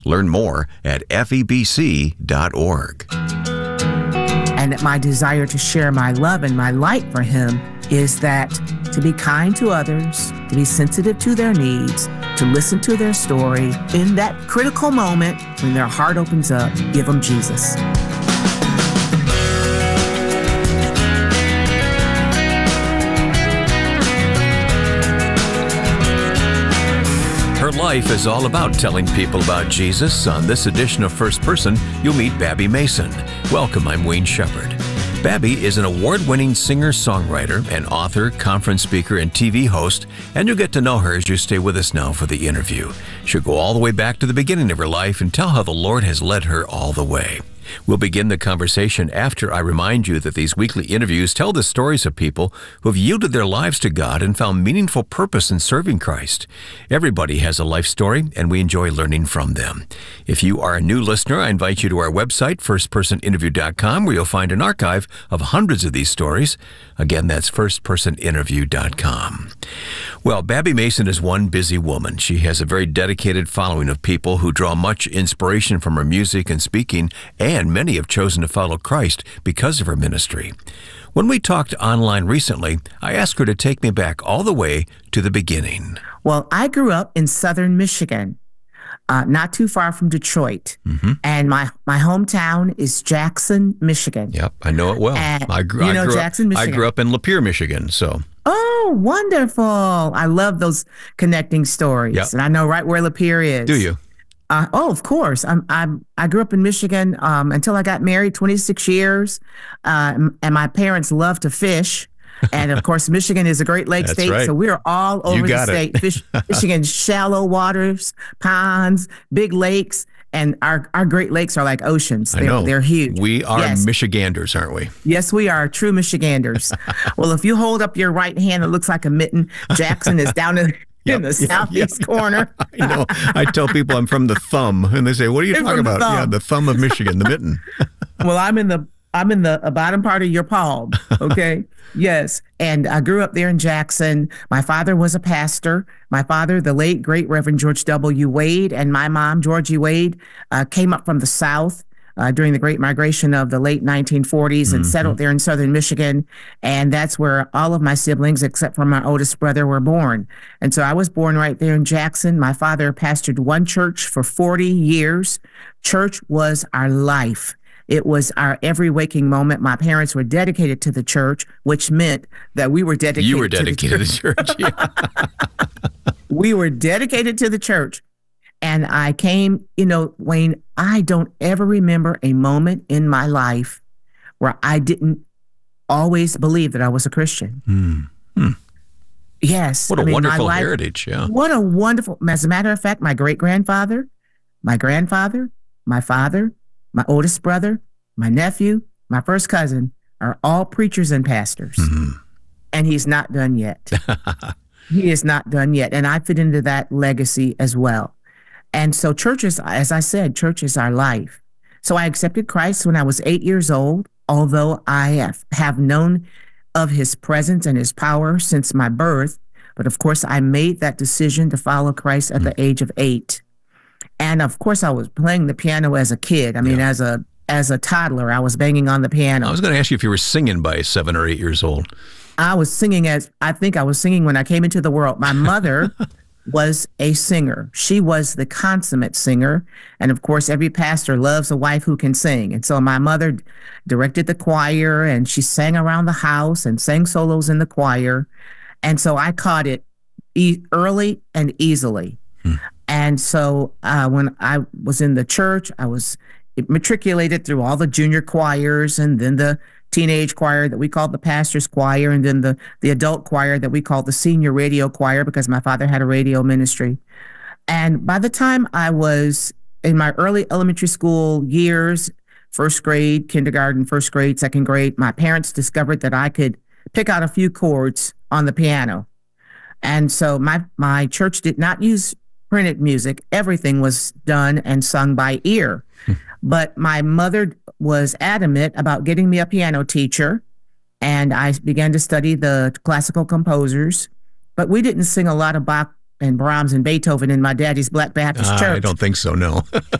Learn more at febc.org. And my desire to share my love and my light for him is that to be kind to others, to be sensitive to their needs, to listen to their story. In that critical moment, when their heart opens up, give them Jesus. Her life is all about telling people about Jesus. On this edition of First Person, you'll meet Babby Mason. Welcome, I'm Wayne Shepherd. Babby is an award-winning singer-songwriter and author, conference speaker, and TV host, and you'll get to know her as you stay with us now for the interview. She'll go all the way back to the beginning of her life and tell how the Lord has led her all the way. We'll begin the conversation after I remind you that these weekly interviews tell the stories of people who have yielded their lives to God and found meaningful purpose in serving Christ. Everybody has a life story, and we enjoy learning from them. If you are a new listener, I invite you to our website, firstpersoninterview.com, where you'll find an archive of hundreds of these stories. Again, that's firstpersoninterview.com. Well, Babby Mason is one busy woman. She has a very dedicated following of people who draw much inspiration from her music and speaking, and many have chosen to follow Christ because of her ministry. When we talked online recently, I asked her to take me back all the way to the beginning. Well, I grew up in southern Michigan, not too far from Detroit. Mm-hmm. And my hometown is Jackson, Michigan. Yep, I know it well. Jackson, Michigan. I grew up in Lapeer, Michigan, so... Oh, wonderful. I love those connecting stories. Yep. And I know right where Lapeer is. Do you? Of course. I grew up in Michigan until I got married, 26 years. And my parents love to fish. And of course, Michigan is a Great Lakes state. Right. So we're all over the state. Michigan's shallow waters, ponds, big lakes. And our Great Lakes are like oceans. They're huge. We are Michiganders, aren't we? Yes, we are true Michiganders. Well, if you hold up your right hand, it looks like a mitten. Jackson is down in the southeast corner. I know. I tell people I'm from the thumb, and they say, "What are you talking about?" Yeah, the thumb of Michigan, the mitten. Well, I'm in the bottom part of your palm. Okay. Yes. And I grew up there in Jackson. My father was a pastor. My father, the late, great Reverend George W. Wade, and my mom, Georgie Wade, came up from the South during the Great Migration of the late 1940s and settled there in southern Michigan. And that's where all of my siblings, except for my oldest brother, were born. And so I was born right there in Jackson. My father pastored one church for 40 years. Church was our life. It was our every waking moment. My parents were dedicated to the church, which meant that we were dedicated You were dedicated to the church. Yeah. We were dedicated to the church. And I came, Wayne, I don't ever remember a moment in my life where I didn't always believe that I was a Christian. Yes. What a wonderful heritage. Yeah. What a wonderful, as a matter of fact, my great-grandfather, my grandfather, my father, my oldest brother, my nephew, my first cousin are all preachers and pastors. And he's not done yet. He is not done yet. And I fit into that legacy as well. And so churches, as I said, church is our life. So I accepted Christ when I was 8 years old, although I have known of his presence and his power since my birth. But of course, I made that decision to follow Christ at the age of 8. And of course, I was playing the piano as a kid. As a toddler, I was banging on the piano. I was going to ask you if you were singing by 7 or 8 years old. I was singing I think I was singing when I came into the world. My mother was a singer. She was the consummate singer. And of course, every pastor loves a wife who can sing. And so my mother directed the choir, and she sang around the house and sang solos in the choir. And so I caught it early and easily. And so when I was in the church, I was matriculated through all the junior choirs, and then the teenage choir that we called the pastor's choir, and then the adult choir that we called the senior radio choir, because my father had a radio ministry. And by the time I was in my early elementary school years, first grade, kindergarten, first grade, second grade, my parents discovered that I could pick out a few chords on the piano. And so my church did not use printed music. Everything was done and sung by ear. But my mother was adamant about getting me a piano teacher, and I began to study the classical composers. But we didn't sing a lot of Bach and Brahms and Beethoven in my daddy's Black Baptist church. I don't think so, no.